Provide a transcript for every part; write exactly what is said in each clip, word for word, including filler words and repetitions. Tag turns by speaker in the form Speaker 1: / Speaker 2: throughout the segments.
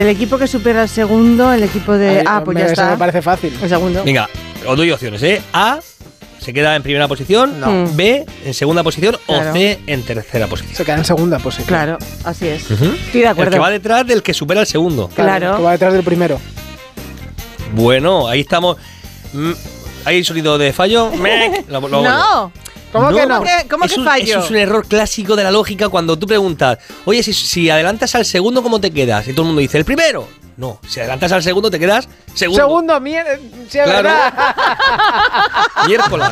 Speaker 1: El equipo que supera al segundo, el equipo de...
Speaker 2: Ay,
Speaker 1: ah, pues
Speaker 2: me,
Speaker 1: ya
Speaker 2: eso
Speaker 1: está.
Speaker 2: me parece fácil.
Speaker 1: El segundo.
Speaker 3: Venga, os doy opciones, ¿eh? A, se queda en primera posición.
Speaker 1: No.
Speaker 3: B, en segunda posición.
Speaker 1: Claro.
Speaker 3: O C, en tercera posición.
Speaker 2: Se queda en segunda posición.
Speaker 1: Claro, así es.
Speaker 3: Uh-huh.
Speaker 1: Estoy de acuerdo.
Speaker 3: El que va detrás del que supera al segundo.
Speaker 1: Claro.
Speaker 2: Que va detrás del primero.
Speaker 3: Bueno, ahí estamos. Mm, ¿Hay sonido de fallo? Mec. Lo- lo-
Speaker 1: No.
Speaker 2: ¿Cómo que no?
Speaker 1: ¿Cómo que, cómo
Speaker 3: Es
Speaker 1: que
Speaker 3: un-
Speaker 1: fallo?
Speaker 3: Eso es un error clásico de la lógica cuando tú preguntas, oye, si, si adelantas al segundo, ¿cómo te quedas? Y todo el mundo dice, el primero. No, si adelantas al segundo, te quedas segundo.
Speaker 2: Segundo, mierda. Sí, es
Speaker 3: Claro.
Speaker 2: verdad.
Speaker 3: Miércoles.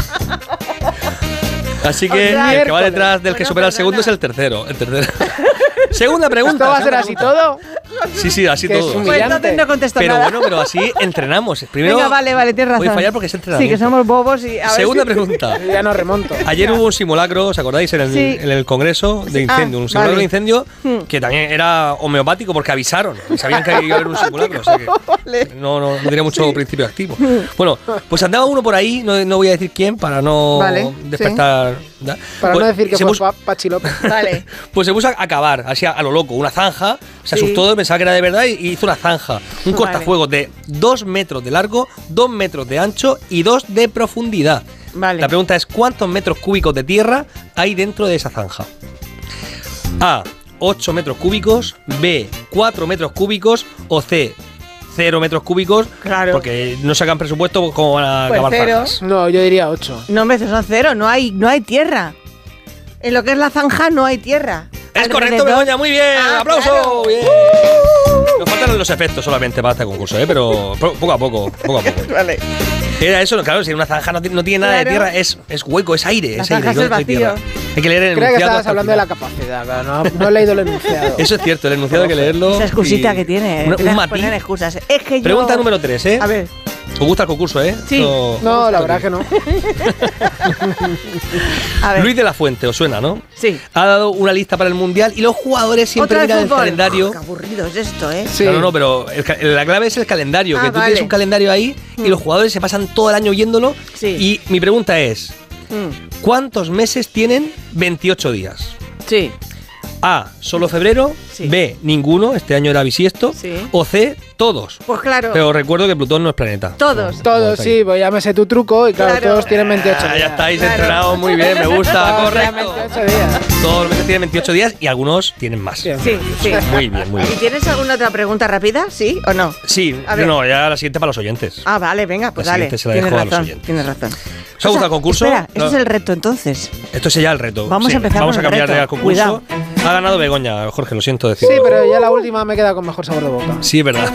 Speaker 3: Así que
Speaker 1: Otra
Speaker 3: el que va
Speaker 2: miércoles.
Speaker 3: detrás del que
Speaker 1: Bueno,
Speaker 3: supera al segundo es
Speaker 1: perdona.
Speaker 3: el tercero. El tercero. Segunda pregunta.
Speaker 2: ¿Esto va a ser
Speaker 3: segunda
Speaker 2: así
Speaker 3: pregunta.
Speaker 2: todo?
Speaker 3: Sí, sí, así
Speaker 2: Que es
Speaker 3: todo.
Speaker 2: un-
Speaker 1: Pues entonces
Speaker 2: humillante.
Speaker 1: no contesto
Speaker 3: Pero
Speaker 1: nada.
Speaker 3: bueno, pero así entrenamos. Primero,
Speaker 1: Venga, vale, vale, tienes razón.
Speaker 3: voy a fallar porque es
Speaker 1: Sí,
Speaker 3: entrenamiento.
Speaker 1: que somos bobos y... A ver
Speaker 3: Segunda
Speaker 1: si-
Speaker 3: pregunta.
Speaker 2: Yo ya no remonto.
Speaker 3: Ayer hubo un simulacro, ¿os acordáis? En el,
Speaker 1: Sí.
Speaker 3: en el Congreso de Incendio.
Speaker 1: Ah,
Speaker 3: un simulacro
Speaker 1: vale.
Speaker 3: de incendio
Speaker 1: Hmm.
Speaker 3: que también era homeopático porque avisaron. Sabían que iba a haber un simulacro. O sea que
Speaker 1: Vale.
Speaker 3: no, no, no tenía mucho principio activo. Bueno, pues andaba uno por ahí, no, no voy a decir quién para no
Speaker 1: Vale,
Speaker 3: despertar. ¿da?
Speaker 2: Para
Speaker 3: Pues
Speaker 2: no decir que
Speaker 3: se
Speaker 2: fue
Speaker 3: puso-
Speaker 2: pa Pachi López.
Speaker 1: Vale.
Speaker 3: Pues se puso a cavar, así a, a lo loco, una zanja. Se
Speaker 1: Sí.
Speaker 3: asustó, pensaba que era de verdad y y hizo una zanja. Un
Speaker 1: Vale.
Speaker 3: cortafuegos de dos metros de largo, dos metros de ancho y dos de profundidad.
Speaker 1: Vale.
Speaker 3: La pregunta es, ¿cuántos metros cúbicos de tierra hay dentro de esa zanja? A, ocho metros cúbicos. B, cuatro metros cúbicos. O C, cero metros cúbicos.
Speaker 1: Claro.
Speaker 3: Porque no sacan presupuesto, ¿cómo van a
Speaker 1: Pues
Speaker 3: cavar
Speaker 1: cero.
Speaker 3: zanjas?
Speaker 2: No, yo diría ocho.
Speaker 1: No, hombre, esos son cero. No hay, no hay tierra. En lo que es la zanja no hay tierra.
Speaker 3: Es correcto,
Speaker 1: Alrededor-
Speaker 3: Begoña, muy bien.
Speaker 1: Ah,
Speaker 3: ¡Aplauso!
Speaker 1: claro.
Speaker 3: Bien. Nos faltan los efectos solamente para este concurso, ¿eh? Pero po- poco a poco, poco a poco.
Speaker 1: Vale.
Speaker 3: Era eso, claro, si una zanja no, tiene- no tiene nada
Speaker 1: Claro.
Speaker 3: de tierra, es, es hueco, es aire.
Speaker 1: La
Speaker 3: es aire,
Speaker 1: zanja es
Speaker 3: no
Speaker 1: el
Speaker 3: hay tierra.
Speaker 1: vacío.
Speaker 3: Hay que leer el
Speaker 2: Creo que
Speaker 3: enunciado.
Speaker 2: estabas
Speaker 3: hasta el
Speaker 2: hablando de la
Speaker 3: final.
Speaker 2: capacidad, claro. No, no he leído el enunciado.
Speaker 3: Eso es cierto, el enunciado hay que leerlo.
Speaker 1: Esa excusita
Speaker 3: y-
Speaker 1: que tiene.
Speaker 3: Una-
Speaker 1: te
Speaker 3: un
Speaker 1: las
Speaker 3: matiz.
Speaker 1: ponen excusas. Es que yo...
Speaker 3: Pregunta número tres, ¿eh?
Speaker 1: A ver.
Speaker 3: ¿Os gusta el concurso, eh?
Speaker 1: Sí.
Speaker 3: Esto-
Speaker 2: No, la verdad que no.
Speaker 1: A ver.
Speaker 3: Luis de la Fuente, ¿os suena, no?
Speaker 1: Sí.
Speaker 3: Ha dado una lista para el Mundial y los jugadores siempre
Speaker 1: Otra de
Speaker 3: miran el
Speaker 1: fútbol.
Speaker 3: calendario.
Speaker 1: Oh, qué aburrido es esto, ¿eh?
Speaker 2: Sí.
Speaker 3: No, no, no, pero el ca- la clave es el calendario,
Speaker 1: Ah,
Speaker 3: que tú
Speaker 1: vale.
Speaker 3: tienes un calendario ahí y
Speaker 1: Mm.
Speaker 3: los jugadores se pasan todo el año viéndolo.
Speaker 1: Sí.
Speaker 3: Y mi pregunta es,
Speaker 1: Mm.
Speaker 3: ¿cuántos meses tienen veintiocho días?
Speaker 1: Sí.
Speaker 3: A, solo febrero.
Speaker 1: Sí.
Speaker 3: B, ninguno, este año era bisiesto.
Speaker 1: Sí.
Speaker 3: O C, todos.
Speaker 1: Pues claro.
Speaker 3: Pero recuerdo que Plutón no es planeta.
Speaker 1: Todos.
Speaker 2: Todos, sí, pues ya me sé tu truco y claro,
Speaker 1: Claro.
Speaker 2: todos tienen veintiocho
Speaker 3: Ah, ya
Speaker 2: días.
Speaker 3: estáis
Speaker 1: Claro.
Speaker 3: entrenados muy bien, me gusta,
Speaker 2: Todos tienen
Speaker 3: correcto.
Speaker 2: veintiocho días.
Speaker 3: Todos los meses tienen veintiocho días y algunos tienen más.
Speaker 2: Bien.
Speaker 1: Sí, sí.
Speaker 3: Muy bien, muy
Speaker 1: ¿Y
Speaker 3: bien.
Speaker 1: tienes alguna otra pregunta rápida? ¿Sí o no?
Speaker 3: Sí,
Speaker 1: A ver.
Speaker 3: no, ya la siguiente para los oyentes.
Speaker 1: Ah, vale, venga, pues
Speaker 3: La
Speaker 1: dale.
Speaker 3: siguiente se la
Speaker 1: Tienes
Speaker 3: dejo a los
Speaker 1: razón,
Speaker 3: oyentes.
Speaker 1: tienes razón.
Speaker 3: ¿Os ha gustado el concurso?
Speaker 1: Espera, este
Speaker 3: No.
Speaker 1: es el reto entonces.
Speaker 3: Esto es ya el reto.
Speaker 1: Vamos
Speaker 3: Sí,
Speaker 1: a empezar
Speaker 3: Vamos
Speaker 1: con
Speaker 3: a
Speaker 1: el
Speaker 3: cambiar
Speaker 1: reto.
Speaker 3: ya el concurso.
Speaker 1: Cuidado.
Speaker 3: Ha ganado Begoña, Jorge, lo siento decir.
Speaker 2: Sí, pero ya la última me he quedado con mejor sabor de boca.
Speaker 3: Sí, es verdad.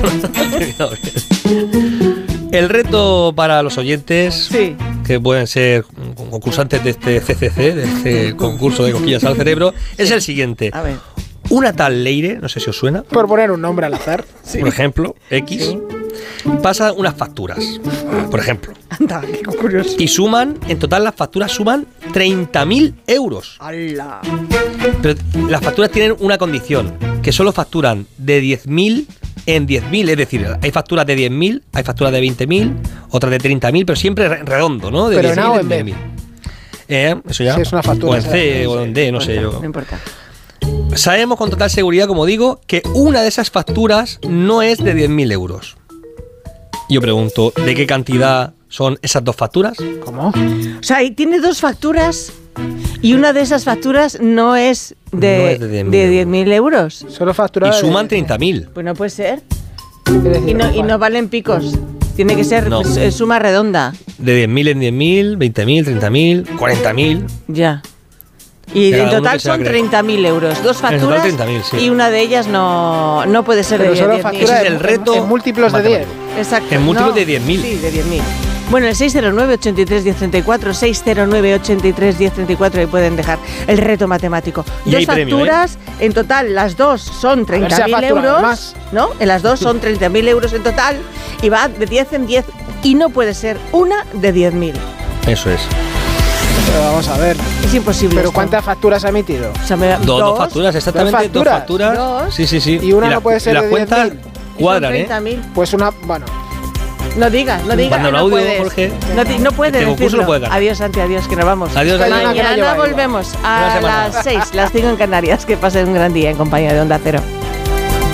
Speaker 3: El reto para los oyentes,
Speaker 1: Sí.
Speaker 3: que pueden ser concursantes de este C C C, de este concurso de coquillas al cerebro, es el siguiente.
Speaker 1: A ver.
Speaker 3: Una tal Leire, no sé si os suena,
Speaker 2: Por poner un nombre al azar.
Speaker 3: por ejemplo, X, pasa unas facturas, por ejemplo,
Speaker 1: Anda, qué curioso.
Speaker 3: y suman, en total las facturas suman treinta mil euros.
Speaker 1: ¡Hala!
Speaker 3: Pero las facturas tienen una condición, que solo facturan de diez mil en diez mil, es decir, hay facturas de diez mil, hay facturas de veinte mil, otras de treinta mil, pero siempre re- redondo, ¿no? De
Speaker 2: Pero en
Speaker 3: diez mil
Speaker 2: A o
Speaker 3: y
Speaker 2: en B.
Speaker 3: veinte mil. Eh, eso ya.
Speaker 2: Sí, es una factura,
Speaker 3: O en C
Speaker 2: sí,
Speaker 3: o en D, no sé yo.
Speaker 1: No importa.
Speaker 3: Sabemos con total seguridad, como digo, que una de esas facturas no es de diez mil euros. Yo pregunto, ¿de qué cantidad son esas dos facturas?
Speaker 2: ¿Cómo?
Speaker 1: O sea, ahí tiene dos facturas y una de esas facturas no es
Speaker 3: No
Speaker 1: de,
Speaker 3: es de diez mil
Speaker 1: de diez mil euros.
Speaker 2: Solo
Speaker 3: Y
Speaker 2: facturada.
Speaker 3: suman
Speaker 2: de-
Speaker 3: treinta mil.
Speaker 1: Pues no puede ser.
Speaker 2: es decir,
Speaker 1: Y no, y
Speaker 2: bueno,
Speaker 1: no valen picos. Tiene que ser
Speaker 3: No.
Speaker 1: pues, eh, suma redonda.
Speaker 3: De diez mil en diez mil, veinte mil, treinta mil, cuarenta mil.
Speaker 1: Ya. Y
Speaker 3: Cada
Speaker 1: en
Speaker 3: uno
Speaker 1: total
Speaker 3: que se la
Speaker 1: son
Speaker 3: cree.
Speaker 1: treinta mil euros. Dos
Speaker 3: total
Speaker 1: facturas
Speaker 3: treinta mil, sí.
Speaker 1: y una de ellas no, no puede ser
Speaker 2: Pero
Speaker 1: de
Speaker 2: solo
Speaker 1: diez mil.
Speaker 2: factura
Speaker 3: Ese es
Speaker 2: en-
Speaker 3: el reto
Speaker 2: en múltiplos de diez.
Speaker 3: matemático.
Speaker 1: Exacto.
Speaker 3: En múltiplos
Speaker 1: No,
Speaker 3: de diez mil.
Speaker 1: Sí, de diez mil. Bueno, el seis cero nueve, ochenta y tres, diez treinta y cuatro, seis cero nueve, ochenta y tres, diez treinta y cuatro, ahí pueden dejar el reto matemático.
Speaker 3: Y
Speaker 1: dos
Speaker 3: hay premio,
Speaker 1: facturas, en total las dos son
Speaker 2: ver si
Speaker 1: treinta
Speaker 2: ha
Speaker 1: mil
Speaker 2: facturado
Speaker 1: euros,
Speaker 2: más.
Speaker 1: ¿no? En las dos son treinta mil euros en total y va de diez en diez y no puede ser una de diez mil.
Speaker 3: Eso es.
Speaker 2: Pero vamos a ver.
Speaker 1: Es imposible.
Speaker 2: ¿Pero
Speaker 1: esto.
Speaker 2: cuántas facturas ha emitido?
Speaker 1: O sea, me da-
Speaker 3: Dos, dos facturas, exactamente.
Speaker 2: ¿Dos facturas?
Speaker 3: Dos facturas.
Speaker 1: Dos.
Speaker 3: Sí, sí, sí.
Speaker 2: Y una
Speaker 3: la-
Speaker 2: no puede ser
Speaker 3: las
Speaker 2: de
Speaker 3: cuentas
Speaker 2: diez mil.
Speaker 1: Y son
Speaker 3: cuadran, ¿eh?
Speaker 1: treinta mil.
Speaker 2: Pues una. Bueno.
Speaker 1: No digas, no digas.
Speaker 3: Manda un
Speaker 1: no
Speaker 3: audio,
Speaker 1: puedes.
Speaker 3: Jorge.
Speaker 1: No, di- no puedes
Speaker 3: Este concurso
Speaker 1: decirlo.
Speaker 3: lo puede ganar.
Speaker 1: Adiós, Santi, adiós, que nos vamos.
Speaker 3: Adiós,
Speaker 2: Hay una
Speaker 3: adiós.
Speaker 2: que no
Speaker 1: Mañana
Speaker 2: lleva igual.
Speaker 1: volvemos
Speaker 3: Una
Speaker 1: a
Speaker 3: semana
Speaker 1: las
Speaker 3: más.
Speaker 1: seis, las cinco en Canarias. Que pasen un gran día en compañía de Onda Cero.